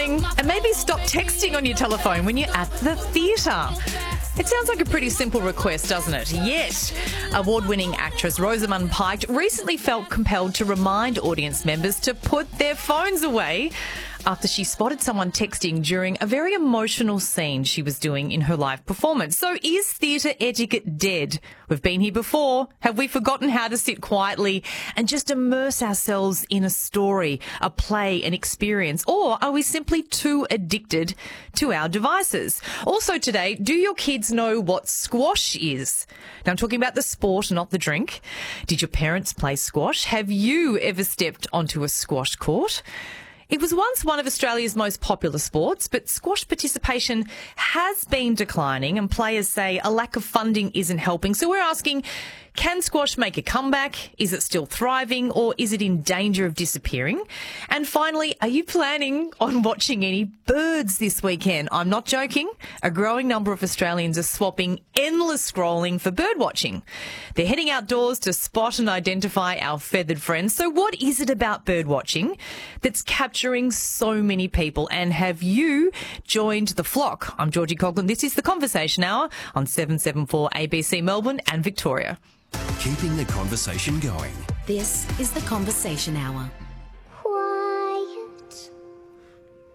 And maybe stop texting on your telephone when you're at the theatre. It sounds like a pretty simple request, doesn't it? Yet, award-winning actress Rosamund Pike recently felt compelled to remind audience members to put their phones away after she spotted someone texting during a very emotional scene she was doing in her live performance. So is theatre etiquette dead? We've been here before. Have we forgotten how to sit quietly and just immerse ourselves in a story, a play, an experience? Or are we simply too addicted to our devices? Also today, do your kids know what squash is? Now I'm talking about the sport, not the drink. Did your parents play squash? Have you ever stepped onto a squash court? It was once one of Australia's most popular sports, but squash participation has been declining and players say a lack of funding isn't helping. So we're asking, can squash make a comeback? Is it still thriving or is it in danger of disappearing? And finally, are you planning on watching any birds this weekend? I'm not joking. A growing number of Australians are swapping endless scrolling for bird watching. They're heading outdoors to spot and identify our feathered friends. So what is it about bird watching that's capturing so many people? And have you joined the flock? I'm Georgie Coughlin. This is The Conversation Hour on 774 ABC Melbourne and Victoria. Keeping the conversation going. This is The Conversation Hour.